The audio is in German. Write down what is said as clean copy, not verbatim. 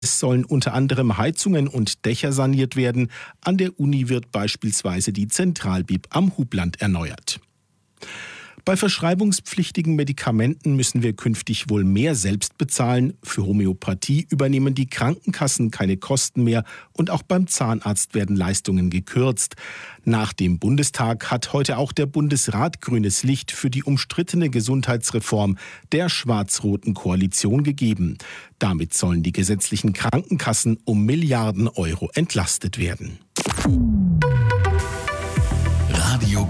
Es sollen unter anderem Heizungen und Dächer saniert werden. An der Uni wird beispielsweise die Zentralbib am Hubland erneuert. Bei verschreibungspflichtigen Medikamenten müssen wir künftig wohl mehr selbst bezahlen. Für Homöopathie übernehmen die Krankenkassen keine Kosten mehr und auch beim Zahnarzt werden Leistungen gekürzt. Nach dem Bundestag hat heute auch der Bundesrat grünes Licht für die umstrittene Gesundheitsreform der schwarz-roten Koalition gegeben. Damit sollen die gesetzlichen Krankenkassen um Milliarden Euro entlastet werden. Radio